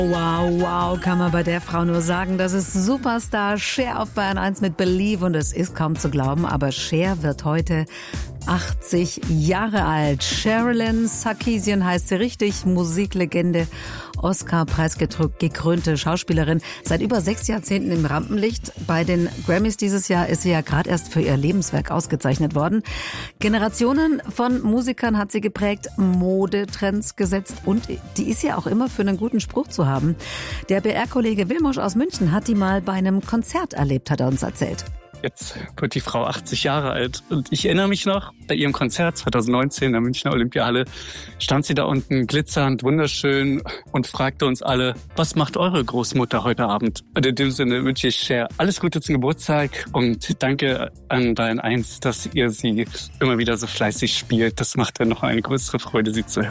Wow, wow, kann man bei der Frau nur sagen. Das ist Superstar Cher auf Bayern 1 mit Believe und es ist kaum zu glauben, aber Cher wird heute 80 Jahre alt. Sherilyn Sarkisian heißt sie richtig, Musiklegende, Oscar-Preis gekrönte Schauspielerin. Seit über 6 Jahrzehnten im Rampenlicht. Bei den Grammys dieses Jahr ist sie ja gerade erst für ihr Lebenswerk ausgezeichnet worden. Generationen von Musikern hat sie geprägt, Modetrends gesetzt und die ist ja auch immer für einen guten Spruch zu haben. Der BR-Kollege Wilmosch aus München hat die mal bei einem Konzert erlebt, hat er uns erzählt. Jetzt wird die Frau 80 Jahre alt und ich erinnere mich noch, bei ihrem Konzert 2019 in der Münchner Olympiahalle stand sie da unten glitzernd, wunderschön und fragte uns alle, was macht eure Großmutter heute Abend? Und in dem Sinne wünsche ich Cher alles Gute zum Geburtstag und danke an Bayern 1, dass ihr sie immer wieder so fleißig spielt. Das macht dann noch eine größere Freude, sie zu hören.